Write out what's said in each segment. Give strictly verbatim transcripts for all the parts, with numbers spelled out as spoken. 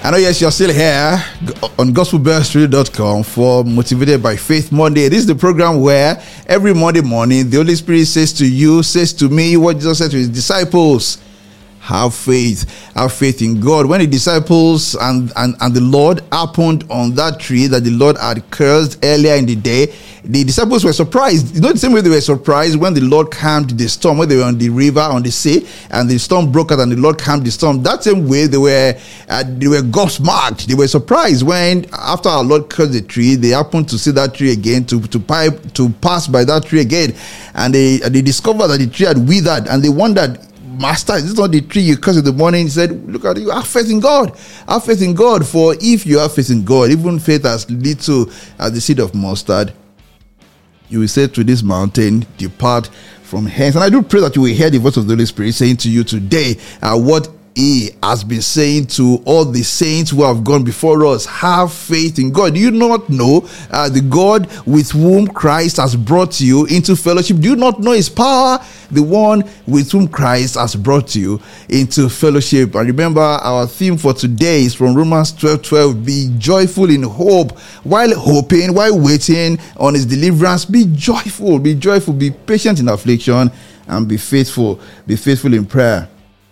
I know, yes, you're still here on gospel bells radio dot com for Motivated by Faith Monday. This is the program where every Monday morning, the Holy Spirit says to you, says to me, what Jesus said to his disciples. Have faith. Have faith in God. When the disciples and, and, and the Lord happened on that tree that the Lord had cursed earlier in the day, the disciples were surprised. You know, the same way they were surprised when the Lord calmed the storm, when they were on the river, on the sea, and the storm broke out and the Lord calmed the storm. That same way they were uh, they were gobsmacked. They were surprised when, after our Lord cursed the tree, they happened to see that tree again, to to pipe to pass by that tree again, and they and they discovered that the tree had withered, and they wondered, Master, is this not the tree you cursed in the morning? He said, look at you, have faith in God. Have faith in God, for if you have faith in God, even faith as little as the seed of mustard, you will say to this mountain, depart from hence. And I do pray that you will hear the voice of the Holy Spirit saying to you today, uh, what He has been saying to all the saints who have gone before us. Have faith in God. Do you not know uh, the God with whom Christ has brought you into fellowship? Do you not know His power? The one with whom Christ has brought you into fellowship. And remember, our theme for today is from Romans twelve twelve. Be joyful in hope. While hoping, while waiting on His deliverance, be joyful. Be joyful. Be patient in affliction, and be faithful. Be faithful in prayer.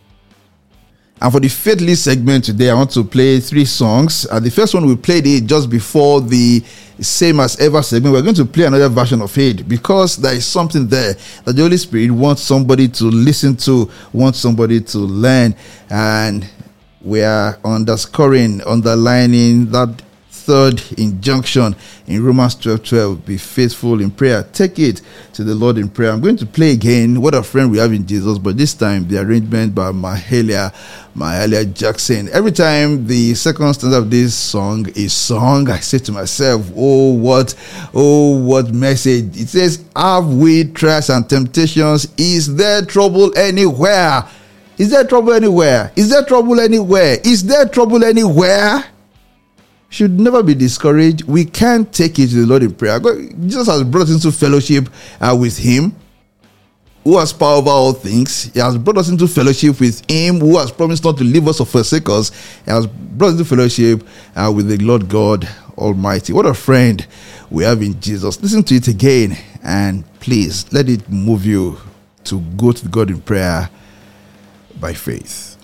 And for the Faithless segment today, I want to play three songs. Uh, the first one we played it just before the Same As Ever segment. We're going to play another version of it because there is something there that the Holy Spirit wants somebody to listen to, wants somebody to learn. And we are underscoring, underlining that third injunction in Romans twelve twelve. Be faithful in prayer. Take it to the Lord in prayer. I'm going to play again What a Friend We Have in Jesus, but this time the arrangement by Mahalia Mahalia Jackson. Every time the second stanza of this song is sung, I say to myself, oh what oh what message. It says, have we trials and temptations? Is there trouble anywhere? Is there trouble anywhere? Is there trouble anywhere? Is there trouble anywhere? Should never be discouraged. We can't take it to the Lord in prayer. God, Jesus has brought us into fellowship uh, with Him, who has power over all things. He has brought us into fellowship with Him, who has promised not to leave us or forsake us. He has brought us into fellowship uh, with the Lord God Almighty. What a friend we have in Jesus. Listen to it again, and please let it move you to go to God in prayer by faith.